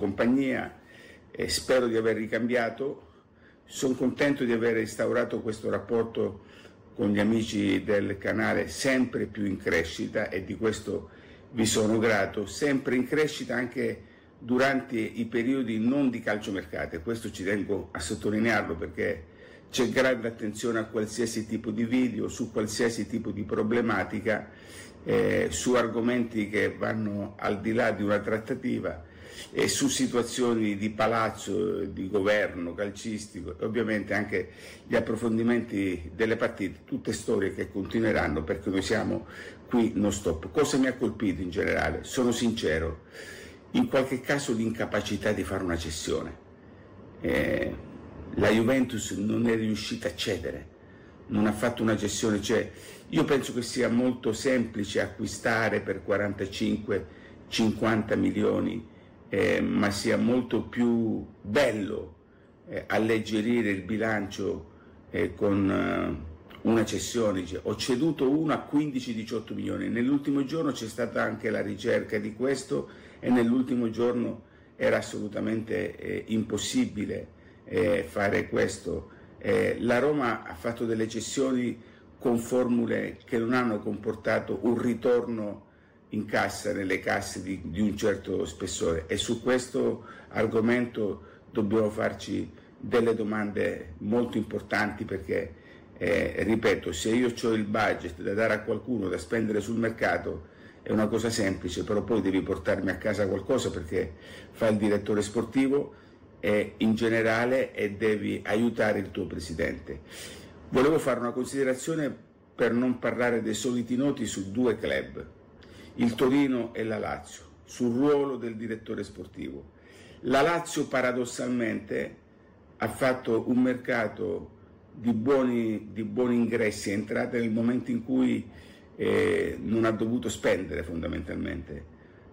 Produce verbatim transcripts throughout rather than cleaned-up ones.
compagnia, eh, spero di aver ricambiato, sono contento di aver instaurato questo rapporto con gli amici del canale sempre più in crescita e di questo vi sono grato, sempre in crescita anche durante i periodi non di calciomercato, e questo ci tengo a sottolinearlo perché c'è grande attenzione a qualsiasi tipo di video, su qualsiasi tipo di problematica, eh, su argomenti che vanno al di là di una trattativa e su situazioni di palazzo, di governo calcistico e ovviamente anche gli approfondimenti delle partite, tutte storie che continueranno perché noi siamo qui non stop. Cosa mi ha colpito in generale? Sono sincero, in qualche caso l'incapacità di fare una cessione. Eh, la Juventus non è riuscita a cedere, non ha fatto una cessione, cioè io penso che sia molto semplice acquistare per quarantacinque cinquanta milioni, eh, ma sia molto più bello eh, alleggerire il bilancio eh, con eh, una cessione. Cioè, ho ceduto uno a quindici diciotto milioni, nell'ultimo giorno c'è stata anche la ricerca di questo e nell'ultimo giorno era assolutamente eh, impossibile eh, fare questo. Eh, la Roma ha fatto delle cessioni con formule che non hanno comportato un ritorno in cassa, nelle casse di, di un certo spessore, e su questo argomento dobbiamo farci delle domande molto importanti perché, eh, ripeto, se io ho il budget da dare a qualcuno, da spendere sul mercato, è una cosa semplice, però poi devi portarmi a casa qualcosa perché fa il direttore sportivo e in generale e devi aiutare il tuo presidente. Volevo fare una considerazione per non parlare dei soliti noti su due club, il Torino e la Lazio, sul ruolo del direttore sportivo. La Lazio paradossalmente ha fatto un mercato di buoni, di buoni ingressi, è entrata nel momento in cui eh, non ha dovuto spendere fondamentalmente.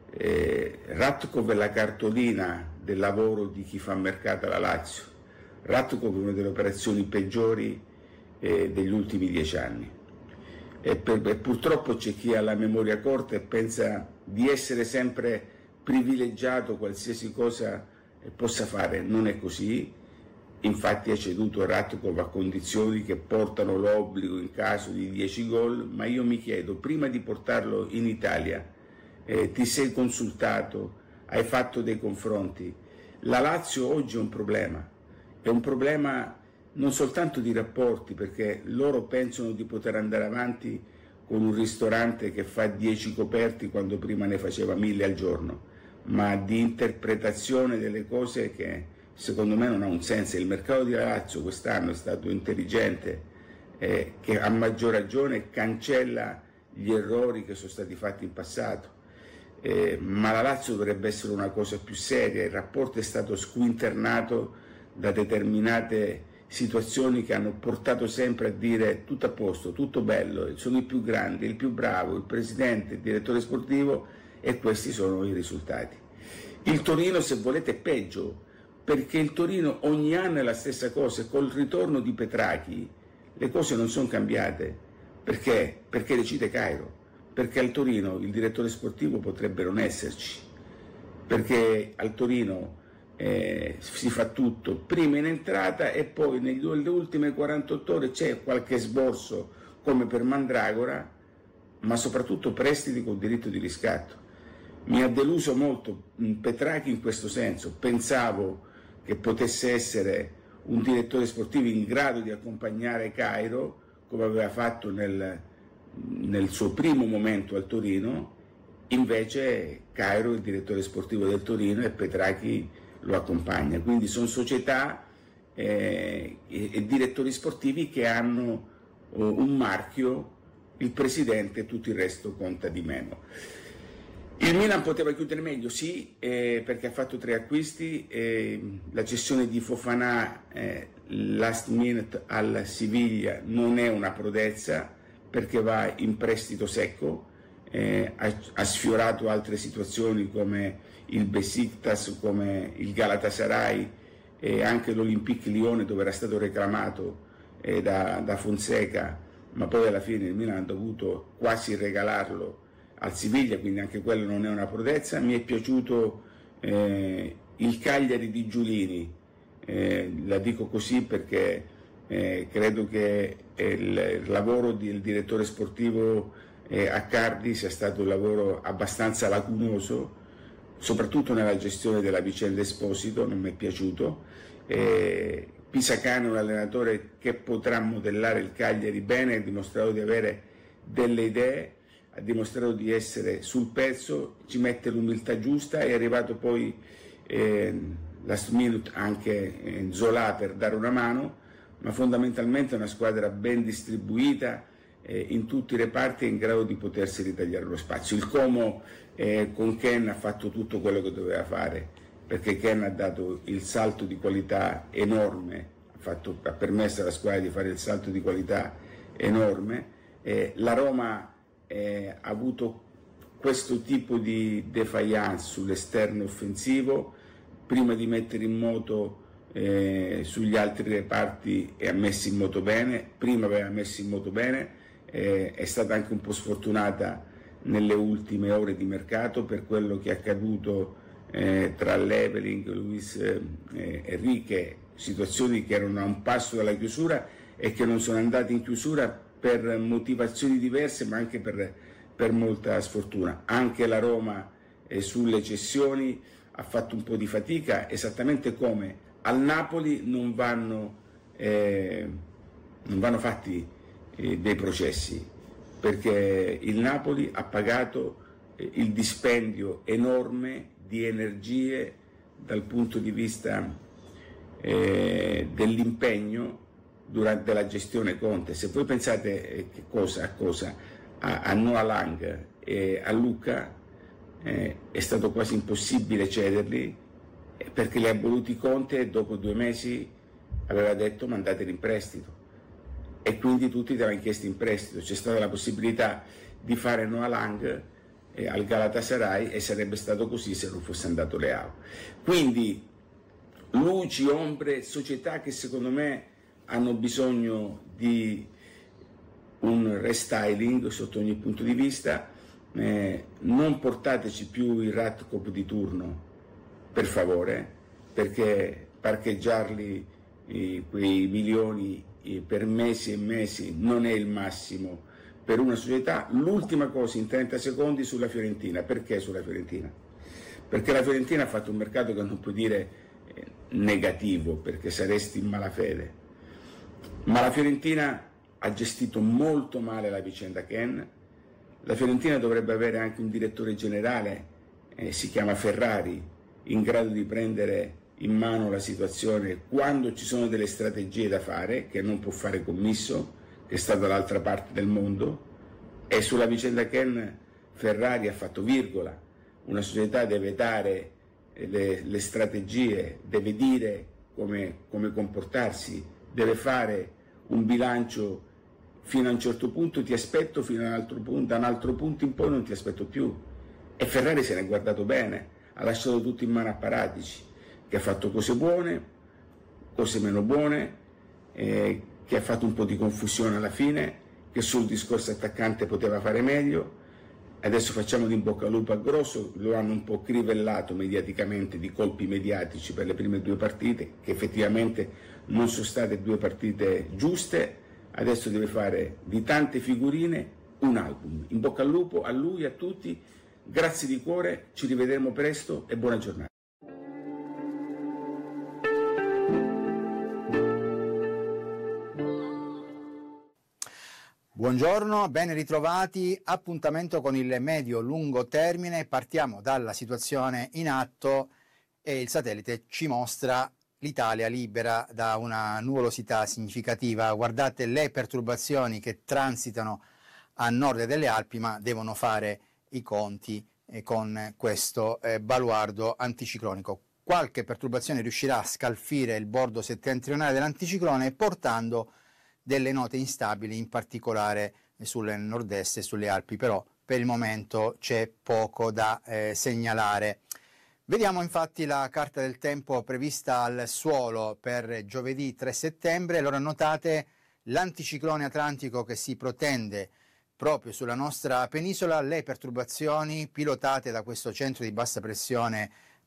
Eh, Ratkov è la cartolina del lavoro di chi fa mercato alla Lazio. Ratkov è una delle operazioni peggiori eh, degli ultimi dieci anni. E, per, e purtroppo c'è chi ha la memoria corta e pensa di essere sempre privilegiato, qualsiasi cosa possa fare. Non è così, infatti ha ceduto Ratkov a condizioni che portano l'obbligo in caso di dieci gol, ma io mi chiedo, prima di portarlo in Italia eh, ti sei consultato, hai fatto dei confronti? La Lazio oggi è un problema, è un problema non soltanto di rapporti, perché loro pensano di poter andare avanti con un ristorante che fa dieci coperti quando prima ne faceva mille al giorno, ma di interpretazione delle cose che secondo me non ha un senso. Il mercato di Lazio quest'anno è stato intelligente, eh, che a maggior ragione cancella gli errori che sono stati fatti in passato, eh, ma la Lazio dovrebbe essere una cosa più seria. Il rapporto è stato squinternato da determinate situazioni che hanno portato sempre a dire tutto a posto, tutto bello, sono il più grande, il più bravo, il presidente, il direttore sportivo, e questi sono i risultati. Il Torino, se volete, è peggio, perché il Torino ogni anno è la stessa cosa, e col ritorno di Petrachi le cose non sono cambiate. Perché? Perché decide Cairo, perché al Torino il direttore sportivo potrebbe non esserci, perché al Torino Eh, si fa tutto prima in entrata e poi nelle ultime quarantotto ore c'è qualche sborso come per Mandragora, ma soprattutto prestiti con diritto di riscatto. Mi ha deluso molto Petrachi in questo senso. Pensavo che potesse essere un direttore sportivo in grado di accompagnare Cairo come aveva fatto nel, nel suo primo momento al Torino, invece Cairo è il direttore sportivo del Torino e Petrachi lo accompagna, quindi sono società eh, e, e direttori sportivi che hanno oh, un marchio, il presidente, e tutto il resto conta di meno. Il Milan poteva chiudere meglio, sì, eh, perché ha fatto tre acquisti, eh, la cessione di Fofana eh, last minute al Siviglia non è una prodezza perché va in prestito secco, eh, ha, ha sfiorato altre situazioni come il Besiktas, come il Galatasaray e anche l'Olympique Lione, dove era stato reclamato eh, da, da Fonseca, ma poi alla fine il Milan ha dovuto quasi regalarlo al Siviglia, quindi anche quello non è una prodezza. Mi è piaciuto eh, il Cagliari di Giulini, eh, la dico così perché eh, credo che il, il lavoro del direttore sportivo eh, Accardi sia stato un lavoro abbastanza lacunoso, soprattutto nella gestione della vicenda Esposito, non mi è piaciuto. Eh, Pisacane è un allenatore che potrà modellare il Cagliari bene, ha dimostrato di avere delle idee, ha dimostrato di essere sul pezzo, ci mette l'umiltà giusta, è arrivato poi eh, last minute anche eh, Zola per dare una mano, ma fondamentalmente è una squadra ben distribuita eh, in tutti i reparti e in grado di potersi ritagliare lo spazio. Il Como eh, con Ken ha fatto tutto quello che doveva fare, perché Ken ha dato il salto di qualità enorme, ha, fatto, ha permesso alla squadra di fare il salto di qualità enorme. Eh, la Roma eh, ha avuto questo tipo di defiance sull'esterno offensivo, prima di mettere in moto eh, sugli altri reparti e ha messo in moto bene, prima aveva messo in moto bene, eh, è stata anche un po' sfortunata nelle ultime ore di mercato per quello che è accaduto eh, tra Leveling e Luis eh, Enrique, situazioni che erano a un passo dalla chiusura e che non sono andate in chiusura per motivazioni diverse, ma anche per, per molta sfortuna. Anche la Roma eh, sulle cessioni ha fatto un po' di fatica, esattamente come al Napoli non vanno, eh, non vanno fatti eh, dei processi, perché il Napoli ha pagato eh, il dispendio enorme di energie dal punto di vista eh, dell'impegno durante la gestione Conte. Se voi pensate eh, che cosa, a cosa, a, a Noah Lang e a Luca, eh, è stato quasi impossibile cederli eh, perché li ha voluti Conte e dopo due mesi aveva detto mandateli in prestito e quindi tutti ti avevano chiesto in prestito. C'è stata la possibilità di fare Noah Lang eh, al Galatasaray e sarebbe stato così se non fosse andato Leao. Quindi luci, ombre, società che secondo me hanno bisogno di un restyling sotto ogni punto di vista. Eh, non portateci più il Ratkop di turno, per favore, perché parcheggiarli eh, quei milioni eh, per mesi e mesi non è il massimo per una società. L'ultima cosa in trenta secondi sulla Fiorentina. Perché sulla Fiorentina? Perché la Fiorentina ha fatto un mercato che non puoi dire eh, negativo, perché saresti in malafede. Ma la Fiorentina ha gestito molto male la vicenda Ken. La Fiorentina dovrebbe avere anche un direttore generale, eh, si chiama Ferrari, in grado di prendere in mano la situazione quando ci sono delle strategie da fare, che non può fare Commisso, che è stato dall'altra parte del mondo. E sulla vicenda Ken Ferrari ha fatto virgola. Una società deve dare le, le strategie, deve dire come, come comportarsi, deve fare un bilancio fino a un certo punto, ti aspetto fino a un altro punto, da un altro punto in poi non ti aspetto più. E Ferrari se ne è guardato bene, ha lasciato tutto in mano a Paratici, che ha fatto cose buone, cose meno buone, eh, che ha fatto un po' di confusione alla fine, che sul discorso attaccante poteva fare meglio. Adesso facciamo di in bocca al lupo a Grosso, lo hanno un po' crivellato mediaticamente di colpi mediatici per le prime due partite, che effettivamente non sono state due partite giuste. Adesso deve fare di tante figurine un album. In bocca al lupo a lui, a tutti, grazie di cuore, ci rivedremo presto e buona giornata. Buongiorno, ben ritrovati. Appuntamento con il medio-lungo termine. Partiamo dalla situazione in atto e il satellite ci mostra l'Italia libera da una nuvolosità significativa. Guardate le perturbazioni che transitano a nord delle Alpi, ma devono fare i conti eh, con questo eh, baluardo anticiclonico. Qualche perturbazione riuscirà a scalfire il bordo settentrionale dell'anticiclone, portando delle note instabili, in particolare sul nord-est e sulle Alpi, però per il momento c'è poco da eh, segnalare. Vediamo infatti la carta del tempo prevista al suolo per giovedì tre settembre. Allora notate l'anticiclone atlantico che si protende proprio sulla nostra penisola, le perturbazioni pilotate da questo centro di bassa pressione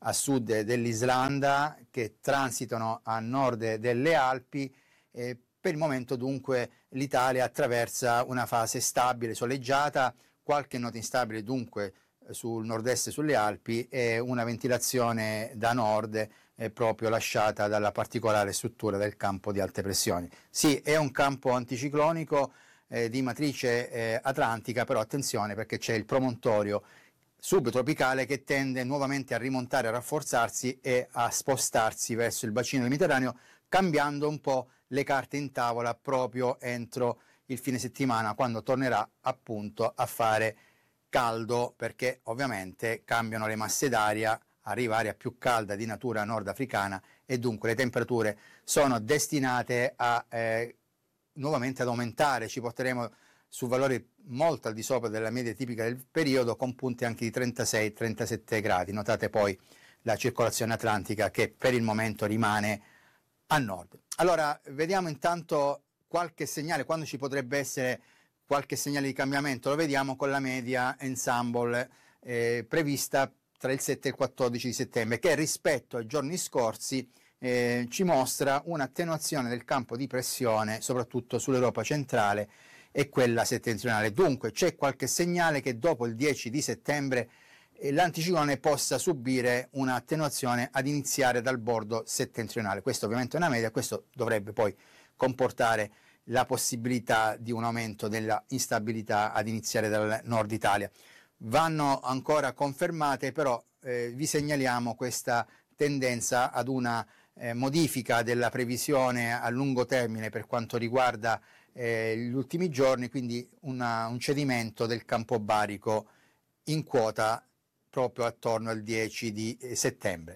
a sud dell'Islanda, che transitano a nord delle Alpi. Eh, per il momento dunque l'Italia attraversa una fase stabile, soleggiata, qualche nota instabile dunque sul nord-est e sulle Alpi e una ventilazione da nord eh, proprio lasciata dalla particolare struttura del campo di alte pressioni. Sì, è un campo anticiclonico eh, di matrice eh, atlantica, però attenzione perché c'è il promontorio subtropicale che tende nuovamente a rimontare, a rafforzarsi e a spostarsi verso il bacino del Mediterraneo, cambiando un po' le carte in tavola proprio entro il fine settimana, quando tornerà appunto a fare caldo, perché ovviamente cambiano le masse d'aria, arriva aria più calda di natura nordafricana e dunque le temperature sono destinate a eh, nuovamente ad aumentare. Ci porteremo su valori molto al di sopra della media tipica del periodo, con punti anche di trentasei trentasette gradi. Notate poi la circolazione atlantica che per il momento rimane a nord. Allora vediamo intanto qualche segnale, quando ci potrebbe essere qualche segnale di cambiamento. Lo vediamo con la media ensemble eh, prevista tra il sette e il quattordici di settembre, che rispetto ai giorni scorsi eh, ci mostra un'attenuazione del campo di pressione soprattutto sull'Europa centrale e quella settentrionale. Dunque c'è qualche segnale che dopo il dieci di settembre eh, l'anticiclone possa subire un'attenuazione ad iniziare dal bordo settentrionale. Questo ovviamente è una media, questo dovrebbe poi comportare la possibilità di un aumento della instabilità ad iniziare dal nord Italia. Vanno ancora confermate, però eh, vi segnaliamo questa tendenza ad una eh, modifica della previsione a lungo termine per quanto riguarda eh, gli ultimi giorni, quindi una, un cedimento del campo barico in quota proprio attorno al dieci di settembre.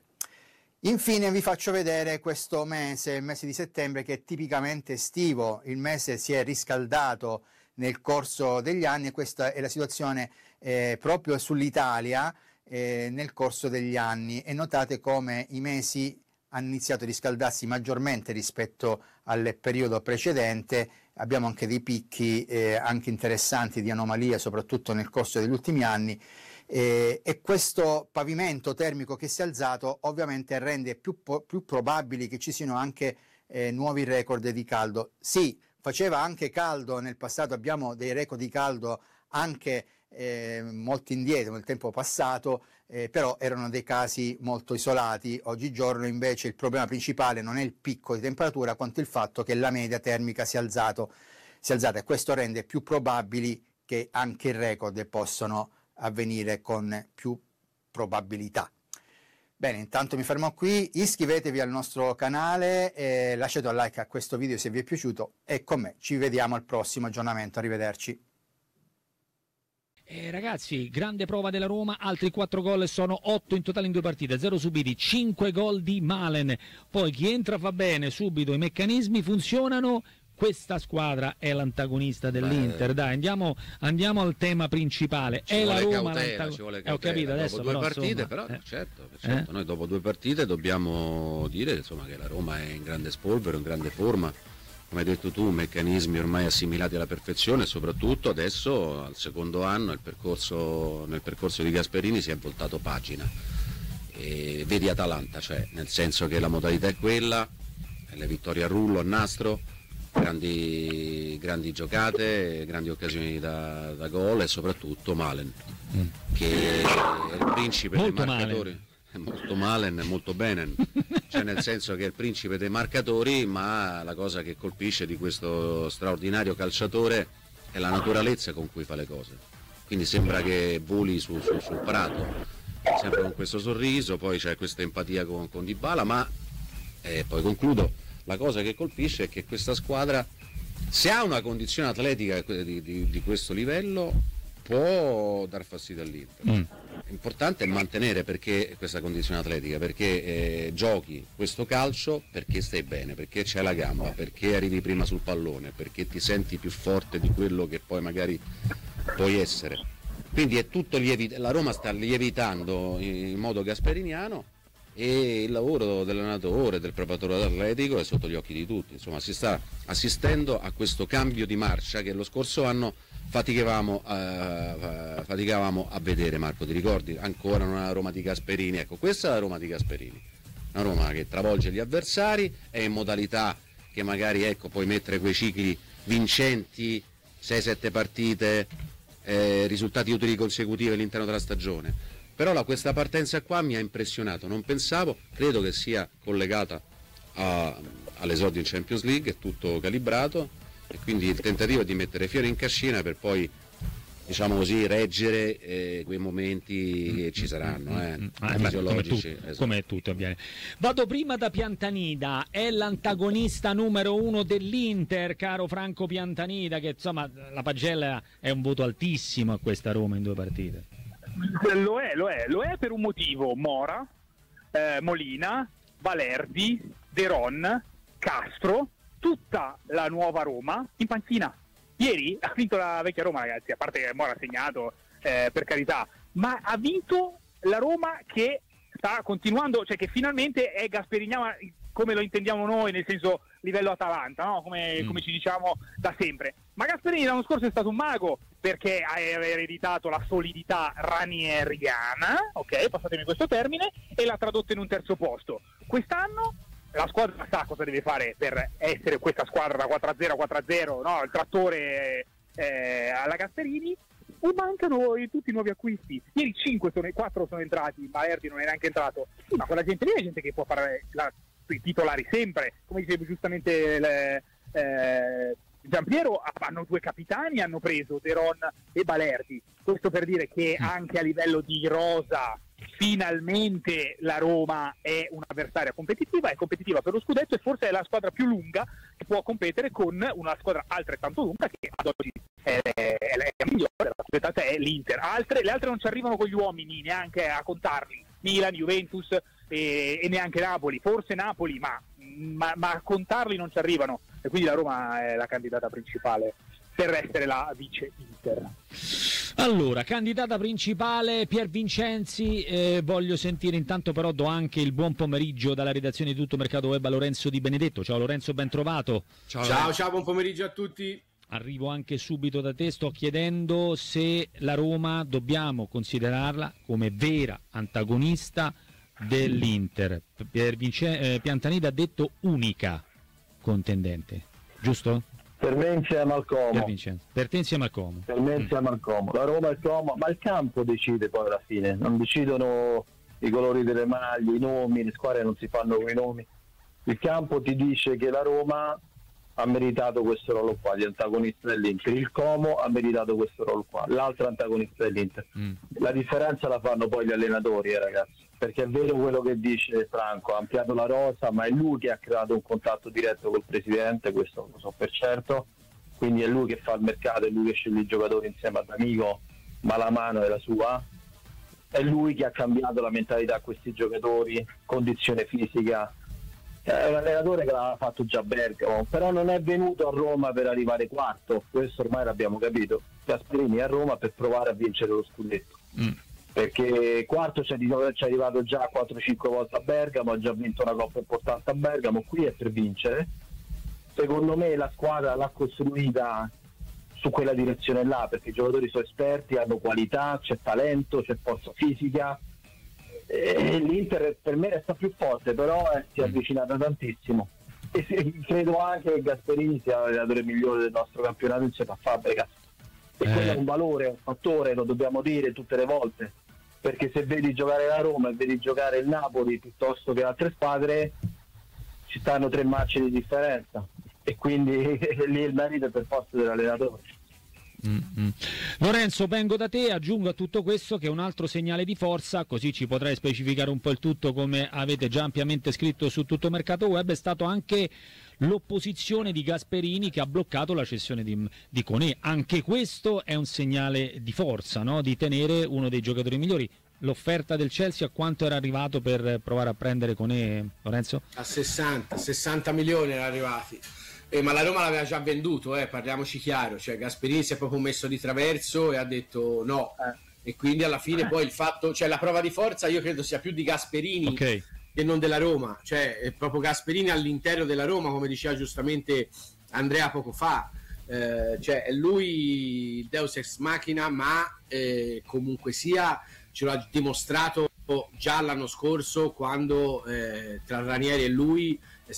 Infine vi faccio vedere questo mese, il mese di settembre, che è tipicamente estivo. Il mese si è riscaldato nel corso degli anni e questa è la situazione eh, proprio sull'Italia eh, nel corso degli anni, e notate come i mesi hanno iniziato a riscaldarsi maggiormente rispetto al periodo precedente. Abbiamo anche dei picchi eh, anche interessanti di anomalia, soprattutto nel corso degli ultimi anni. Eh, e questo pavimento termico che si è alzato ovviamente rende più, più probabili che ci siano anche eh, nuovi record di caldo. Sì, faceva anche caldo nel passato, abbiamo dei record di caldo anche eh, molto indietro nel tempo passato, eh, però erano dei casi molto isolati. Oggigiorno invece il problema principale non è il picco di temperatura quanto il fatto che la media termica si è alzato, si è alzata, e questo rende più probabili che anche i record possano avvenire con più probabilità. Bene, intanto mi fermo qui, iscrivetevi al nostro canale, e lasciate un like a questo video se vi è piaciuto, e con me ci vediamo al prossimo aggiornamento. Arrivederci. Eh, ragazzi, grande prova della Roma, altri quattro gol, sono otto in totale in due partite, zero subiti, cinque gol di Malen. Poi chi entra fa bene, subito i meccanismi funzionano. Questa squadra è l'antagonista dell'Inter. Dai, andiamo, andiamo al tema principale. Ci è vuole la Roma cautela, ci vuole cautela. Eh, ho capito, adesso dopo due però, partite, insomma, però eh. certo, certo. Eh? Noi dopo due partite dobbiamo dire insomma che la Roma è in grande spolvero, in grande forma. Come hai detto tu, meccanismi ormai assimilati alla perfezione, e soprattutto adesso al secondo anno il percorso, nel percorso di Gasperini si è voltato pagina. E vedi Atalanta, cioè nel senso che la modalità è quella, le vittorie a rullo, a nastro, grandi, grandi giocate, grandi occasioni da, da gol, e soprattutto Malen, mm. che è il principe molto dei marcatori. Malen. È molto Malen, è molto bene, cioè nel senso che è il principe dei marcatori, ma la cosa che colpisce di questo straordinario calciatore è la naturalezza con cui fa le cose. Quindi sembra che voli su, su, sul prato, sempre con questo sorriso, poi c'è questa empatia con, con Dybala, ma eh, poi concludo. La cosa che colpisce è che questa squadra, se ha una condizione atletica di, di, di questo livello, può dar fastidio all'Inter. Mm. L'importante è mantenere perché questa condizione atletica, perché eh, giochi questo calcio perché stai bene, perché c'è la gamba, perché arrivi prima sul pallone, perché ti senti più forte di quello che poi magari puoi essere. Quindi è tutto lievit- la Roma sta lievitando in modo gasperiniano, e il lavoro dell'allenatore, del preparatore atletico è sotto gli occhi di tutti. Insomma, si sta assistendo a questo cambio di marcia che lo scorso anno faticavamo a, faticavamo a vedere. Marco, ti ricordi? Ancora non è la Roma di Gasperini. Ecco, questa è la Roma di Gasperini, una Roma che travolge gli avversari, è in modalità che magari, ecco, puoi mettere quei cicli vincenti, sei sette partite, eh, risultati utili consecutivi all'interno della stagione. Però la, questa partenza qua mi ha impressionato, non pensavo, credo che sia collegata a, all'esordio in Champions League, è tutto calibrato, e quindi il tentativo è di mettere fiore in cascina per poi, diciamo così, reggere eh, quei momenti che ci saranno, eh, mm, mm, fisiologici. Come, tu, esatto. Come tutto avviene. Vado prima da Piantanida, è l'antagonista numero uno dell'Inter, caro Franco Piantanida, che insomma la pagella è un voto altissimo a questa Roma in due partite. Lo è, lo è, lo è per un motivo: Mora, eh, Molina, Valerdi, De Ron, Castro, tutta la nuova Roma in panchina. Ieri ha vinto la vecchia Roma, ragazzi, a parte che Mora ha segnato, eh, per carità, ma ha vinto la Roma che sta continuando, cioè che finalmente è gasperiniana come lo intendiamo noi, nel senso livello Atalanta, no? Come, mm. come ci diciamo da sempre. Ma Gasperini l'anno scorso è stato un mago, perché ha ereditato la solidità ranieriana, ok, passatemi questo termine, e l'ha tradotta in un terzo posto. Quest'anno la squadra sa cosa deve fare per essere questa squadra da quattro a zero a quattro a zero, no? Il trattore eh, alla Gasperini. O mancano tutti i nuovi acquisti. Ieri cinque sono, quattro sono entrati, Valerdi non è neanche entrato. Sì, ma quella gente lì è gente che può fare la, i titolari sempre, come diceva giustamente le, eh, Giampiero. Hanno due capitani, hanno preso De Ron e Valerdi. Questo per dire che anche a livello di rosa finalmente la Roma è un'avversaria competitiva, è competitiva per lo scudetto, e forse è la squadra più lunga che può competere con una squadra altrettanto lunga che ad oggi è, è, è la migliore della scudettata, è l'Inter. Altre, le altre non ci arrivano con gli uomini neanche a contarli, Milan, Juventus e, e neanche Napoli, forse Napoli, ma, ma, ma a contarli non ci arrivano, e quindi la Roma è la candidata principale per essere la vice Inter. Allora, candidata principale Pier Vincenzi, eh, voglio sentire intanto, però do anche il buon pomeriggio dalla redazione di Tutto Mercato Web a Lorenzo Di Benedetto. Ciao Lorenzo, ben trovato. Ciao, ciao, ciao, buon pomeriggio a tutti. Arrivo anche subito da te, sto chiedendo se la Roma dobbiamo considerarla come vera antagonista dell'Inter. Pier Vincen- eh, Piantanida ha detto unica contendente, giusto? Per me insieme al Como. Per, per te insieme al Como. Per me insieme mm. al Como. La Roma e il Como, ma il campo decide poi alla fine, non decidono i colori delle maglie, i nomi, le squadre non si fanno con i nomi. Il campo ti dice che la Roma ha meritato questo ruolo qua, di antagonista dell'Inter. Il Como ha meritato questo ruolo qua, l'altro antagonista dell'Inter. Mm. La differenza la fanno poi gli allenatori, eh, ragazzi. Perché è vero quello che dice Franco, ha ampliato la rosa, ma è lui che ha creato un contatto diretto col presidente, questo lo so per certo, quindi è lui che fa il mercato, è lui che sceglie i giocatori insieme ad Amico, ma la mano è la sua, è lui che ha cambiato la mentalità a questi giocatori, condizione fisica, è un allenatore che l'ha fatto già a Bergamo, però non è venuto a Roma per arrivare quarto, questo ormai l'abbiamo capito. Gasperini è a Roma per provare a vincere lo scudetto. Mm. Perché quarto c'è, c'è arrivato già quattro cinque volte a Bergamo, ha già vinto una coppa importante a Bergamo, qui è per vincere. Secondo me la squadra l'ha costruita su quella direzione là, perché i giocatori sono esperti, hanno qualità, c'è talento, c'è forza fisica, e l'Inter per me resta più forte, però eh, si è avvicinata tantissimo, e se, credo anche che Gasperini sia l'allenatore migliore del nostro campionato insieme a Fabregas, e eh. quello è un valore, è un fattore, lo dobbiamo dire tutte le volte, perché se vedi giocare la Roma e vedi giocare il Napoli piuttosto che altre squadre, ci stanno tre match di differenza, e quindi lì il merito è per forza dell'allenatore. Mm-hmm. Lorenzo, vengo da te, aggiungo a tutto questo che un altro segnale di forza, così ci potrai specificare un po' il tutto come avete già ampiamente scritto su Tutto Mercato Web, è stato anche l'opposizione di Gasperini che ha bloccato la cessione di, di Koné. Anche questo è un segnale di forza, no? Di tenere uno dei giocatori migliori. L'offerta del Chelsea a quanto era arrivato per provare a prendere Koné, Lorenzo? A sessanta, sessanta milioni erano arrivati. Eh, ma la Roma l'aveva già venduto, eh, parliamoci chiaro, cioè Gasperini si è proprio messo di traverso e ha detto no, eh. e quindi alla fine poi il fatto, cioè la prova di forza io credo sia più di Gasperini, okay. e non della Roma, cioè è proprio Gasperini all'interno della Roma, come diceva giustamente Andrea poco fa, eh, cioè è lui il Deus ex machina, ma eh, comunque sia ce l'ha dimostrato già l'anno scorso, quando eh, tra Ranieri e lui